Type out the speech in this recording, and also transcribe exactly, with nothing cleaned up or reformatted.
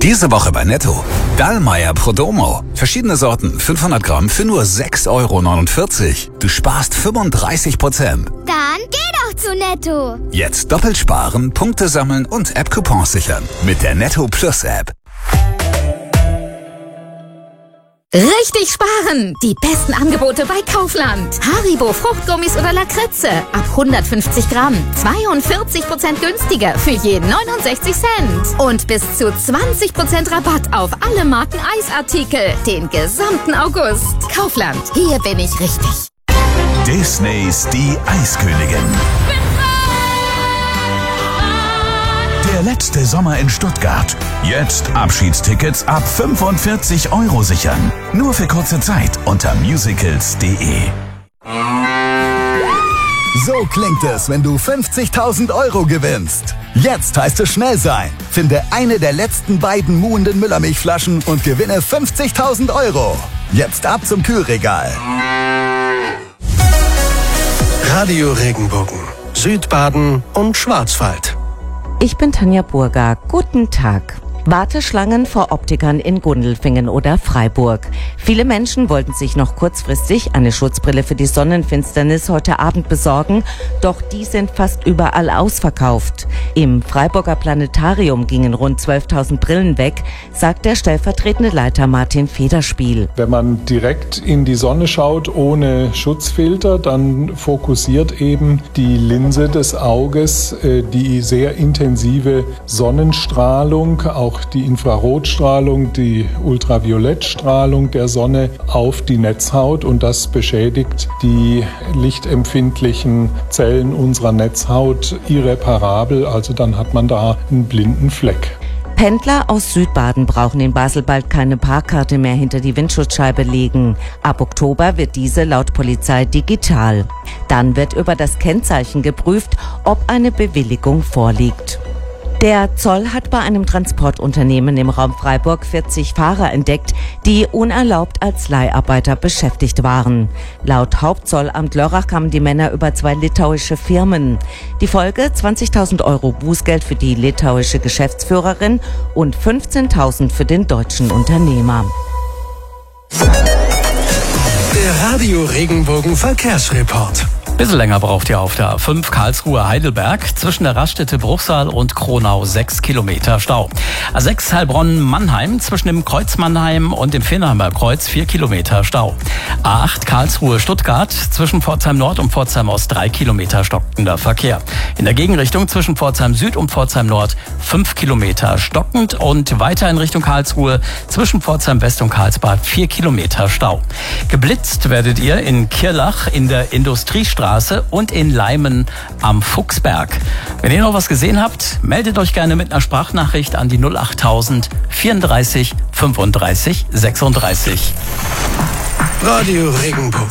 Diese Woche bei Netto. Dallmayr Prodomo. Verschiedene Sorten, fünfhundert Gramm für nur sechs Euro neunundvierzig. Du sparst fünfunddreißig Prozent. Dann geh doch zu Netto. Jetzt doppelt sparen, Punkte sammeln und App-Coupons sichern. Mit der Netto Plus App. Richtig sparen! Die besten Angebote bei Kaufland. Haribo Fruchtgummis oder Lakritze ab hundertfünfzig Gramm. zweiundvierzig Prozent günstiger für jeden neunundsechzig Cent. Und bis zu zwanzig Prozent Rabatt auf alle Marken Eisartikel. Den gesamten August. Kaufland. Hier bin ich richtig. Disneys Die Eiskönigin. Der letzte Sommer in Stuttgart. Jetzt Abschiedstickets ab fünfundvierzig Euro sichern. Nur für kurze Zeit unter musicals punkt de. So klingt es, wenn du fünfzigtausend Euro gewinnst. Jetzt heißt es schnell sein. Finde eine der letzten beiden muhenden Müllermilchflaschen und gewinne fünfzigtausend Euro. Jetzt ab zum Kühlregal. Radio Regenbogen, Südbaden und Schwarzwald. Ich bin Tanja Burger. Guten Tag. Warteschlangen vor Optikern in Gundelfingen oder Freiburg. Viele Menschen wollten sich noch kurzfristig eine Schutzbrille für die Sonnenfinsternis heute Abend besorgen, doch die sind fast überall ausverkauft. Im Freiburger Planetarium gingen rund zwölftausend Brillen weg, sagt der stellvertretende Leiter Martin Federspiel. Wenn man direkt in die Sonne schaut ohne Schutzfilter, dann fokussiert eben die Linse des Auges die sehr intensive Sonnenstrahlung, auch die Infrarotstrahlung, die Ultraviolettstrahlung der Sonne auf die Netzhaut, und das beschädigt die lichtempfindlichen Zellen unserer Netzhaut irreparabel, also dann hat man da einen blinden Fleck. Pendler aus Südbaden brauchen in Basel bald keine Parkkarte mehr hinter die Windschutzscheibe legen. Ab Oktober wird diese laut Polizei digital. Dann wird über das Kennzeichen geprüft, ob eine Bewilligung vorliegt. Der Zoll hat bei einem Transportunternehmen im Raum Freiburg vierzig Fahrer entdeckt, die unerlaubt als Leiharbeiter beschäftigt waren. Laut Hauptzollamt Lörrach kamen die Männer über zwei litauische Firmen. Die Folge: zwanzigtausend Euro Bußgeld für die litauische Geschäftsführerin und fünfzehntausend für den deutschen Unternehmer. Der Radio Regenbogen Verkehrsreport. Bisschen länger braucht ihr auf der A fünf Karlsruhe-Heidelberg. Zwischen der Raststätte Bruchsal und Kronau sechs Kilometer Stau. A sechs Heilbronn-Mannheim zwischen dem Kreuz Mannheim und dem Vinnheimer Kreuz vier Kilometer Stau. A acht Karlsruhe-Stuttgart zwischen Pforzheim Nord und Pforzheim Ost drei Kilometer stockender Verkehr. In der Gegenrichtung zwischen Pforzheim Süd und Pforzheim Nord fünf Kilometer stockend und weiter in Richtung Karlsruhe zwischen Pforzheim West und Karlsbad vier Kilometer Stau. Geblitzt werdet ihr in Kirlach in der Industriestraße und in Leimen am Fuchsberg. Wenn ihr noch was gesehen habt, meldet euch gerne mit einer Sprachnachricht an die null achttausend vierunddreißig fünfunddreißig sechsunddreißig. Radio Regenbogen.